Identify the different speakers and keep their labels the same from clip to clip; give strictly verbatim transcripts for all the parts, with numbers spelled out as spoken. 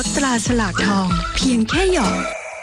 Speaker 1: ตราฉลากทองเพียงแค่หยอด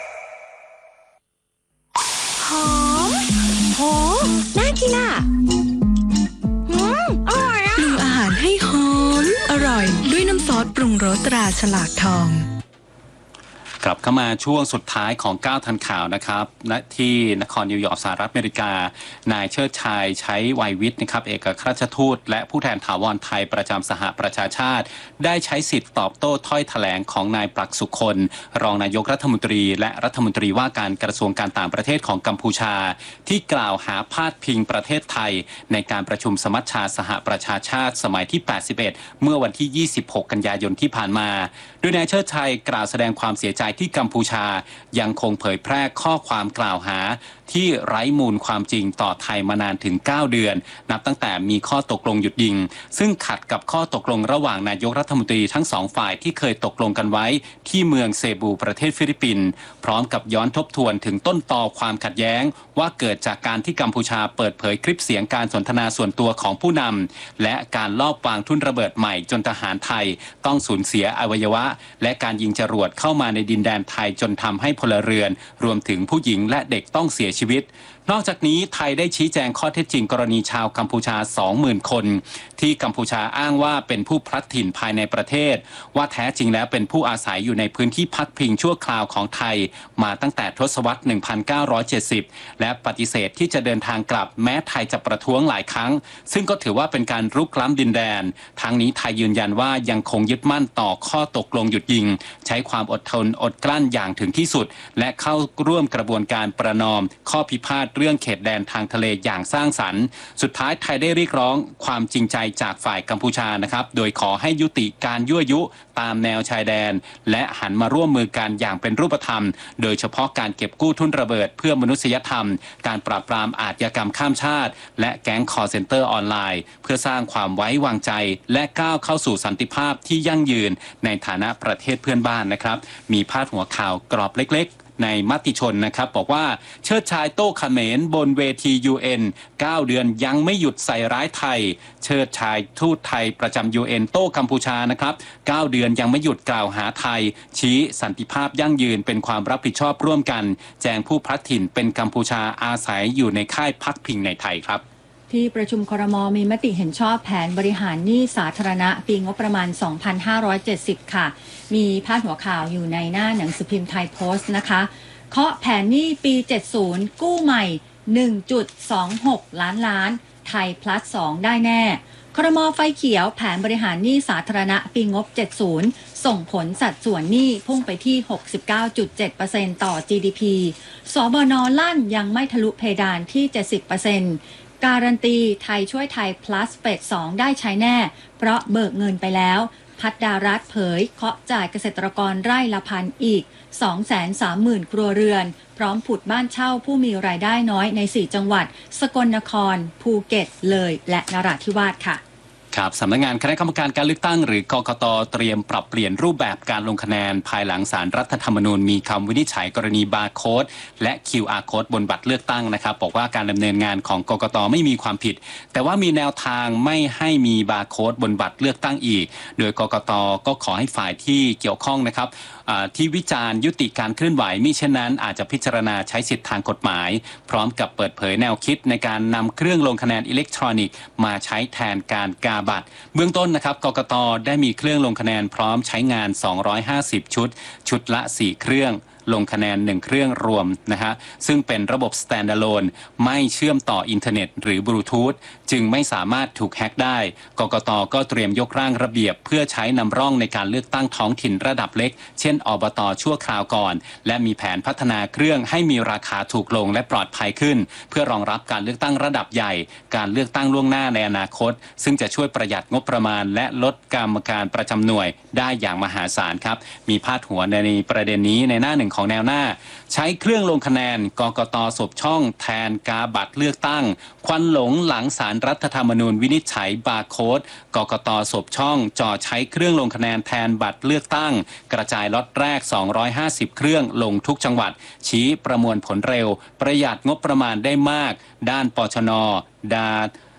Speaker 1: หอมโหน่ากินอ่ะอืมอร่อยอ่ะปรุงอาหารให้หอมอร่อยด้วยน้ำซอสปรุงรสตราฉลากทอง
Speaker 2: กลับเข้ามาช่วงสุดท้ายของเก้าทันข่าวนะครับณที่นครนิวยอร์กสหรัฐอเมริกานายเชิดชัยใช้วัยวิทย์นะครับเอกอัครราชทูตและผู้แทนถาวรไทยประจำสหประชาชาติได้ใช้สิทธิ์ตอบโต้ถ้อยแถลงของนายปลักษ์สุคนรองนายกรัฐมนตรีและรัฐมนตรีว่าการกระทรวงการต่างประเทศของกัมพูชาที่กล่าวหาพาดพิงประเทศไทยในการประชุมสมัชชาสหประชาชาติสมัยที่แปดสิบเอ็ดเมื่อวันที่ยี่สิบหกกันยายนที่ผ่านมาโดยนายเชิดชัยกล่าวแสดงความเสียใจที่กัมพูชายังคงเผยแพร่ข้อความกล่าวหาที่ไร้มูลความจริงต่อไทยมานานถึงเก้าเดือนนับตั้งแต่มีข้อตกลงหยุดยิงซึ่งขัดกับข้อตกลงระหว่างนายกรัฐมนตรีทั้งสองฝ่ายที่เคยตกลงกันไว้ที่เมืองเซบูประเทศฟิลิปปินส์พร้อมกับย้อนทบทวนถึงต้นตอความขัดแย้งว่าเกิดจากการที่กัมพูชาเปิดเผยคลิปเสียงการสนทนาส่วนตัวของผู้นำและการลอบวางทุ่นระเบิดใหม่จนทหารไทยต้องสูญเสียอวัยวะและการยิงจรวดเข้ามาในดินแดนไทยจนทำให้พลเรือนรวมถึงผู้หญิงและเด็กต้องเสียชีวิตนอกจากนี้ไทยได้ชี้แจงข้อเท็จจริงกรณีชาวกัมพูชา สองหมื่น คนที่กัมพูชาอ้างว่าเป็นผู้พลัดถิ่นภายในประเทศว่าแท้จริงแล้วเป็นผู้อาศัยอยู่ในพื้นที่พักพิงชั่วคราวของไทยมาตั้งแต่ทศวรรษ หนึ่งพันเก้าร้อยเจ็ดสิบ และปฏิเสธที่จะเดินทางกลับแม้ไทยจะประท้วงหลายครั้งซึ่งก็ถือว่าเป็นการรุกล้ำดินแดนทั้งนี้ไทยยืนยันว่ายังคงยึดมั่นต่อข้อตกลงหยุดยิงใช้ความอดทนอดกลั้นอย่างถึงที่สุดและเข้าร่วมกระบวนการประนอมข้อพิพาทเรื่องเขตแดนทางทะเลอย่างสร้างสรรค์สุดท้ายไทยได้เรียกร้องความจริงใจจากฝ่ายกัมพูชานะครับโดยขอให้ยุติการยั่วยุตามแนวชายแดนและหันมาร่วมมือกันอย่างเป็นรูปธรรมโดยเฉพาะการเก็บกู้ทุนระเบิดเพื่อมนุษยธรรมการปราบปรามอาชญากรรมข้ามชาติและแก๊งคอลเซ็นเตอร์ออนไลน์เพื่อสร้างความไว้วางใจและก้าวเข้าสู่สันติภาพที่ยั่งยืนในฐานะประเทศเพื่อนบ้านนะครับมีพาดหัวข่าวกรอบเล็กๆในมติชนนะครับบอกว่าเชิดชายโต้เขมรบนเวที ยู เอ็น เก้าเดือนยังไม่หยุดใส่ร้ายไทยเชิดชายทูตไทยประจำ ยู เอ็น โต้กัมพูชานะครับเก้าเดือนยังไม่หยุดกล่าวหาไทยชี้สันติภาพยั่งยืนเป็นความรับผิดชอบร่วมกันแจ้งผู้พลัดถิ่นเป็นกัมพูชาอาศัยอยู่ในค่ายพักพิงในไทยครับ
Speaker 3: ที่ประชุมครม.มีมติเห็นชอบแผนบริหารหนี้สาธารณะปีงบประมาณ สองพันห้าร้อยเจ็ดสิบ ค่ะมีพาดหัวข่าวอยู่ในหน้าหนังสือพิมพ์ไทยโพสต์นะคะเคาะแผนหนี้ปีเจ็ดสิบกู้ใหม่ หนึ่งจุดสองหก ล้านล้านไทย plus สอง ได้แน่ครม.ไฟเขียวแผนบริหารหนี้สาธารณะปีงบเจ็ดสิบส่งผลสัดส่วนหนี้พุ่งไปที่ หกสิบเก้าจุดเจ็ดเปอร์เซ็นต์ ต่อ จี ดี พี สบน.ลั่นยังไม่ทะลุเพดานที่ เจ็ดสิบเปอร์เซ็นต์การันตีไทยช่วยไทย plus เฟส สอง ได้ใช้แน่เพราะเบิกเงินไปแล้วพัฒดารัฐเผยเคาะจ่ายเกษตรกรไร่ละพันอีก สองแสนสามหมื่น ครัวเรือนพร้อมผุดบ้านเช่าผู้มีรายได้น้อยในสี่จังหวัดสกลนครภูเก็ตเลยและนราธิวาสค่ะ
Speaker 2: ครับสำนักงานคณะกรรมการการเลือกตั้งหรือกกต.เตรียมปรับเปลี่ยนรูปแบบการลงคะแนนภายหลังศาลรัฐธรรมนูญมีคำวินิจฉัยกรณีบาร์โค้ดและ คิว อาร์ โค้ดบนบัตรเลือกตั้งนะครับบอกว่าการดำเนินงานของกกต.ไม่มีความผิดแต่ว่ามีแนวทางไม่ให้มีบาร์โค้ดบนบัตรเลือกตั้งอีกโดยกกต.ก็ขอให้ฝ่ายที่เกี่ยวข้องนะครับที่วิจารณ์ยุติการเคลื่อนไหวมิเช่นนั้นอาจจะพิจารณาใช้สิทธิทางกฎหมายพร้อมกับเปิดเผยแนวคิดในการนำเครื่องลงคะแนนอิเล็กทรอนิกส์มาใช้แทนการกาบัตรเบื้องต้นนะครับกกต.ได้มีเครื่องลงคะแนนพร้อมใช้งานสองร้อยห้าสิบชุดชุดละสี่เครื่องลงคะแนนหนึ่งเครื่องรวมนะฮะซึ่งเป็นระบบ standalone ไม่เชื่อมต่ออินเทอร์เน็ตหรือบลูทูธจึงไม่สามารถถูกแฮ็กได้กกต.ก็เตรียมยกร่างระเบียบเพื่อใช้นำร่องในการเลือกตั้งท้องถิ่นระดับเล็กเช่นอบต.ชั่วคราวก่อนและมีแผนพัฒนาเครื่องให้มีราคาถูกลงและปลอดภัยขึ้นเพื่อรองรับการเลือกตั้งระดับใหญ่การเลือกตั้งล่วงหน้าในอนาคตซึ่งจะช่วยประหยัดงบประมาณและลดกรรมการประจำหน่วยได้อย่างมหาศาลครับมีพาดหัวในประเด็นนี้ในหน้าหนึ่งของแนวหน้าใช้เครื่องลงคะแนนกกต.สบช่องแทนกาบัตรเลือกตั้งควันหลงหลังศาลรัฐธรรมนูญวินิจฉัยบาร์โค้ดกกต.สบช่องจ่อใช้เครื่องลงคะแนนแทนบัตรเลือกตั้งกระจายล็อตแรกสองร้อยห้าสิบเครื่องลงทุกจังหวัดชี้ประมวลผลเร็วประหยัดงบประมาณได้มากด้านปชน.ดา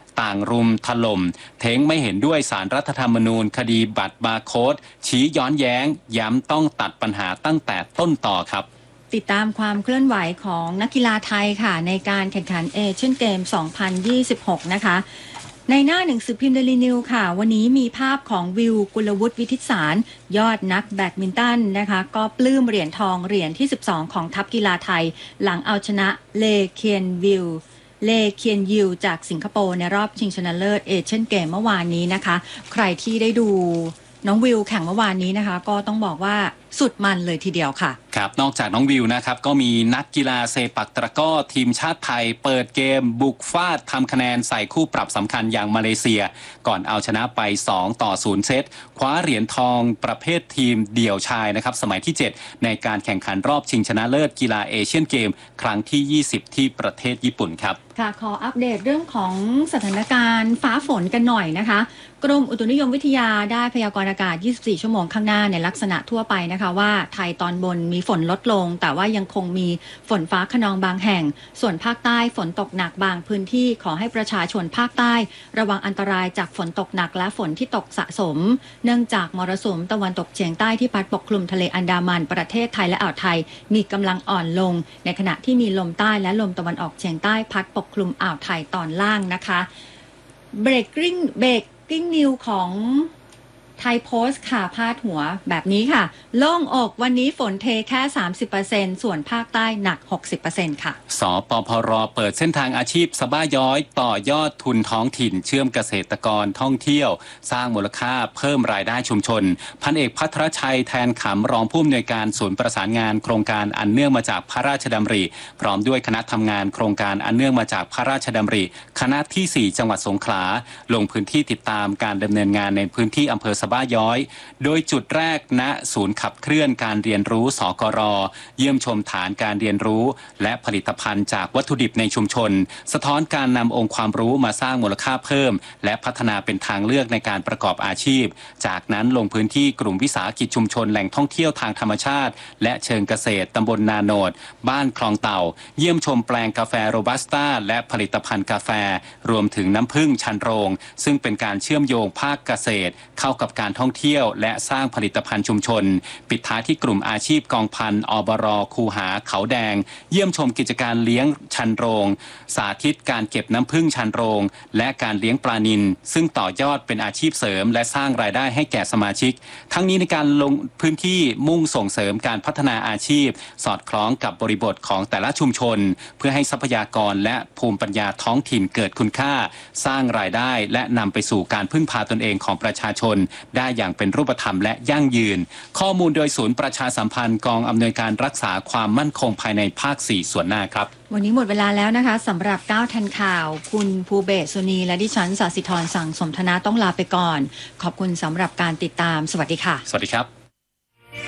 Speaker 2: ต่างรุมถล่มเท้งไม่เห็นด้วยสารรัฐธรรมนูญคดีบัตรบาร์โค้ดชี้ย้อนแย้งย้ำต้องตัดปัญหาตั้งแต่ต้นต่อครับ
Speaker 3: ติดตามความเคลื่อนไหวของนักกีฬาไทยค่ะในการแข่งขันเอเชียนเกม สองพันยี่สิบหก นะคะในหน้าหนังสือพิมพ์เดลินิวค่ะวันนี้มีภาพของวิวกุลวุฒิวิทิตสารยอดนักแบดมินตันนะคะก็ปลื้มเหรียญทองเหรียญที่สิบสองของทัพกีฬาไทยหลังเอาชนะเลเคียนวิวเลเคียนยิวจากสิงคโปร์ในรอบชิงชนะเลิศเอเชียนเกมเมื่อวานนี้นะคะใครที่ได้ดูน้องวิวแข่งเมื่อวานนี้นะคะก็ต้องบอกว่าสุดมันเลยทีเดียวค่ะ
Speaker 2: ครับนอกจากน้องวิวนะครับก็มีนักกีฬาเซปักตะกร้อทีมชาติไทยเปิดเกมบุกฟาดทำคะแนนใส่คู่ปรับสำคัญอย่างมาเลเซียก่อนเอาชนะไปสองต่อศูนย์เซตคว้าเหรียญทองประเภททีมเดี่ยวชายนะครับสมัยที่เจ็ดในการแข่งขันรอบชิงชนะเลิศกีฬาเอเชียนเกมครั้งที่ยี่สิบที่ประเทศญี่ปุ่นครับ
Speaker 3: ค่ะขออัปเดตเรื่องของสถานการณ์ฟ้าฝนกันหน่อยนะคะกรมอุตุนิยมวิทยาได้พยากรณ์อากาศยี่สิบสี่ชั่วโมงข้างหน้าในลักษณะทั่วไปนะคะว่าไทยตอนบนมีฝนลดลงแต่ว่ายังคงมีฝนฟ้าคะนองบางแห่งส่วนภาคใต้ฝนตกหนักบางพื้นที่ขอให้ประชาชนภาคใต้ระวังอันตรายจากฝนตกหนักและฝนที่ตกสะสมเนื่องจากมรสุมตะวันตกเฉียงใต้ที่พัดปกคลุมทะเลอันดามันประเทศไทยและอ่าวไทยมีกำลังอ่อนลงในขณะที่มีลมใต้และลมตะวันออกเฉียงใต้พัดปกคลุมอ่าวไทยตอนล่างนะคะเบรกกิ้งเบรกกิ้งนิวของไทยโพสต์ค่ะพาดหัวแบบนี้ค่ะโล่งอกวันนี้ฝนเทแค่ สามสิบเปอร์เซ็นต์ ส่วนภาคใต้หนัก หกสิบเปอร์เซ็นต์ ค่ะ
Speaker 2: สปพรเปิดเส้นทางอาชีพสะบ้าย้อยต่อยอดทุนท้องถิ่นเชื่อมเกษตรกรท่องเที่ยวสร้างมูลค่าเพิ่มรายได้ชุมชนพันเอกภัทรชัยแทนขำรองผู้อำนวยการศูนย์ประสานงานโครงการอันเนื่องมาจากพระราชดำริพร้อมด้วยคณะทำงานโครงการอันเนื่องมาจากพระราชดำริคณะที่สี่จังหวัดสงขลาลงพื้นที่ติดตามการดำเนินงานในพื้นที่อำเภอสะบ้าย้อยโดยจุดแรกณศูนย์ขับเคลื่อนการเรียนรู้สกรเยี่ยมชมฐานการเรียนรู้และผลิตภัณฑ์จากวัตถุดิบในชุมชนสะท้อนการนำองค์ความรู้มาสร้างมูลค่าเพิ่มและพัฒนาเป็นทางเลือกในการประกอบอาชีพจากนั้นลงพื้นที่กลุ่มวิสาหกิจชุมชนแหล่งท่องเที่ยวทางธรรมชาติและเชิงเกษตรตำบลนาโนดบ้านคลองเต่าเยี่ยมชมแปลงกาแฟโรบัสต้าและผลิตภัณฑ์กาแฟรวมถึงน้ำผึ้งชันโรงซึ่งเป็นการเชื่อมโยงภาคเกษตรเข้ากับการท่องเที่ยวและสร้างผลิตภัณฑ์ชุมชนปิดท้ายที่กลุ่มอาชีพกองพันอบรคูหาเขาแดงเยี่ยมชมกิจการเลี้ยงชันโรงสาธิตการเก็บน้ำผึ้งชันโรงและการเลี้ยงปลานิลซึ่งต่อยอดเป็นอาชีพเสริมและสร้างรายได้ให้แก่สมาชิกทั้งนี้ในการลงพื้นที่มุ่งส่งเสริมการพัฒนาอาชีพสอดคล้องกับบริบทของแต่ละชุมชนเพื่อให้ทรัพยากรและภูมิปัญญาท้องถิ่นเกิดคุณค่าสร้างรายได้และนำไปสู่การพึ่งพาตนเองของประชาชนได้อย่างเป็นรูปธรรมและยั่งยืนข้อมูลโดยศูนย์ประชาสัมพันธ์กองอำนวยการรักษาความมั่นคงภายในภาคสี่ส่วนหน้าครับ
Speaker 3: วันนี้หมดเวลาแล้วนะคะสำหรับเก้าทันข่าวคุณภูเบศสุนีและดิฉันศศิธรสั่งสมธนาต้องลาไปก่อนขอบคุณสำหรับการติดตามสวัสดีค่ะ
Speaker 2: สวัสดีครับ